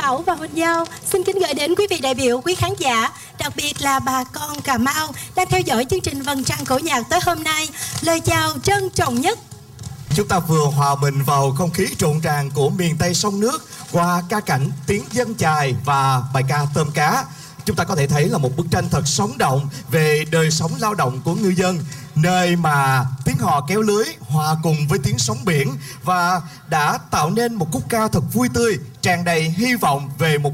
Thảo và Huỳnh Giao xin kính gửi đến quý vị đại biểu, quý khán giả, đặc biệt là bà con Cà Mau đang theo dõi chương trình Vầng Trăng Cổ Nhạc tới hôm nay lời chào trân trọng nhất. Chúng ta vừa hòa mình vào không khí rộn ràng của miền Tây sông nước qua ca cảnh tiếng dân chài và bài ca tôm cá. Chúng ta có thể thấy là một bức tranh thật sống động về đời sống lao động của ngư dân, nơi mà tiếng hò kéo lưới hòa cùng với tiếng sóng biển và đã tạo nên một khúc ca thật vui tươi, tràn đầy hy vọng về một